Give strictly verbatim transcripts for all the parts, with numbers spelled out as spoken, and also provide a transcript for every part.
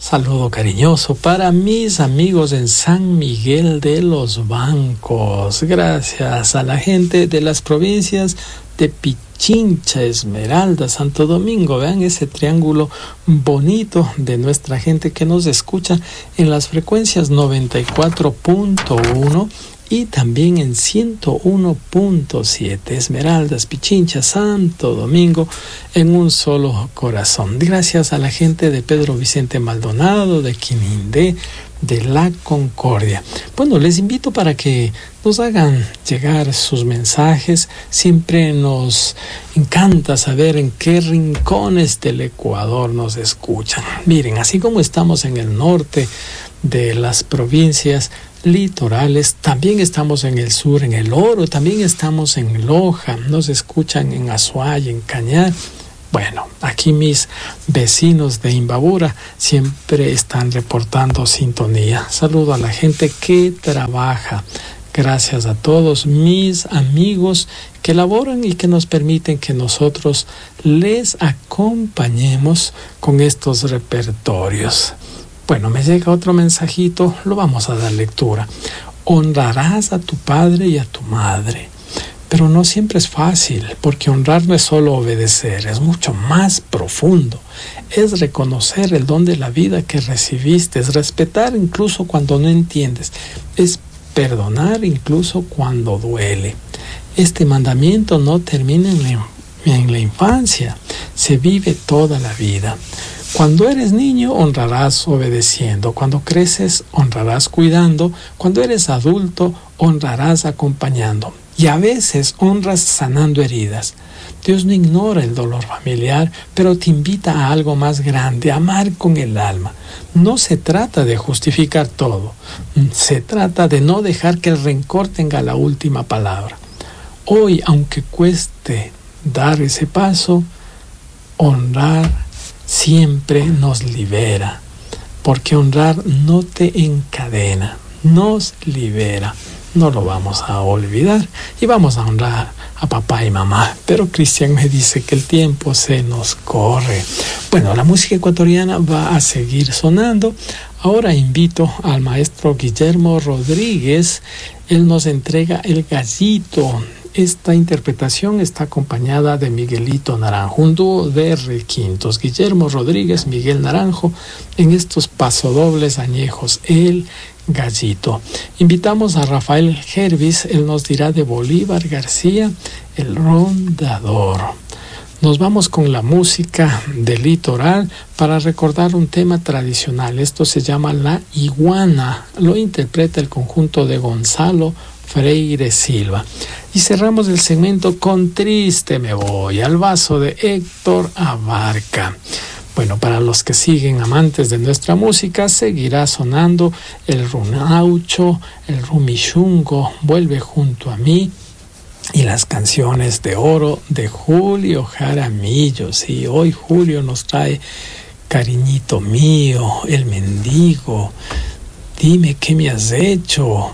Saludo cariñoso para mis amigos en San Miguel de los Bancos. Gracias a la gente de las provincias de Pichincha, Esmeralda, Santo Domingo. Vean ese triángulo bonito de nuestra gente que nos escucha en las frecuencias noventa y cuatro punto uno y también en ciento uno punto siete. Esmeraldas, Pichincha, Santo Domingo, en un solo corazón. Gracias a la gente de Pedro Vicente Maldonado, de Quinindé, de La Concordia. Bueno, les invito para que nos hagan llegar sus mensajes. Siempre nos encanta saber en qué rincones del Ecuador nos escuchan. Miren, así como estamos en el norte de las provincias litorales, también estamos en el sur, en el Oro, también estamos en Loja, nos escuchan en Azuay, en Cañar. Bueno, aquí mis vecinos de Imbabura siempre están reportando sintonía. Saludo a la gente que trabaja. Gracias a todos mis amigos que laboran y que nos permiten que nosotros les acompañemos con estos repertorios. Bueno, me llega otro mensajito, lo vamos a dar lectura. Honrarás a tu padre y a tu madre. Pero no siempre es fácil, porque honrar no es solo obedecer, es mucho más profundo. Es reconocer el don de la vida que recibiste, es respetar incluso cuando no entiendes, es perdonar incluso cuando duele. Este mandamiento no termina en la, en la infancia, se vive toda la vida. Cuando eres niño, honrarás obedeciendo. Cuando creces, honrarás cuidando. Cuando eres adulto, honrarás acompañando. Y a veces honras sanando heridas. Dios no ignora el dolor familiar, pero te invita a algo más grande, a amar con el alma. No se trata de justificar todo. Se trata de no dejar que el rencor tenga la última palabra. Hoy, aunque cueste dar ese paso, honrar siempre nos libera, porque honrar no te encadena, nos libera. No lo vamos a olvidar y vamos a honrar a papá y mamá. Pero Cristian me dice que el tiempo se nos corre. Bueno, la música ecuatoriana va a seguir sonando. Ahora invito al maestro Guillermo Rodríguez. Él nos entrega El Gallito. Esta interpretación está acompañada de Miguelito Naranjo, un dúo de requintos. Guillermo Rodríguez, Miguel Naranjo, en estos pasodobles añejos, El Gallito. Invitamos a Rafael Gervis, él nos dirá de Bolívar García, El Rondador. Nos vamos con la música del litoral para recordar un tema tradicional. Esto se llama La Iguana. Lo interpreta el conjunto de Gonzalo Freire Silva. Y cerramos el segmento con Triste me voy, al vaso de Héctor Abarca. Bueno, para los que siguen amantes de nuestra música, seguirá sonando el runaucho, el rumichungo, Vuelve junto a mí, y las canciones de oro de Julio Jaramillo. Sí, hoy Julio nos trae Cariñito mío, El mendigo, Dime qué me has hecho,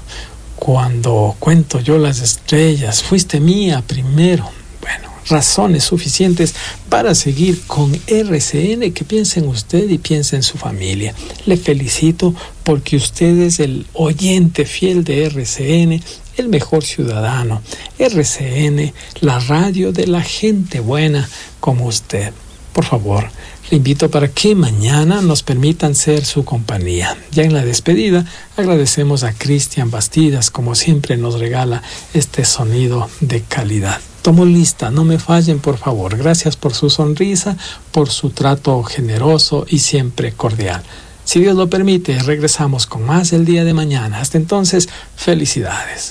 Cuando cuento yo las estrellas, Fuiste mía primero. Bueno, razones suficientes para seguir con R C N. Que piensen usted y piensen su familia. Le felicito porque usted es el oyente fiel de R C N, el mejor ciudadano. R C N, la radio de la gente buena como usted. Por favor, le invito para que mañana nos permitan ser su compañía. Ya en la despedida, agradecemos a Cristian Bastidas, como siempre nos regala este sonido de calidad. Tomo lista, no me fallen, por favor. Gracias por su sonrisa, por su trato generoso y siempre cordial. Si Dios lo permite, regresamos con más el día de mañana. Hasta entonces, felicidades.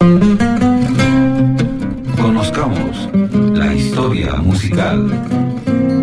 Conozcamos la historia musical.